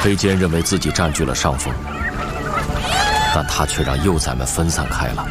黑坚认为自己占据了上风，但他却让幼崽们分散开了。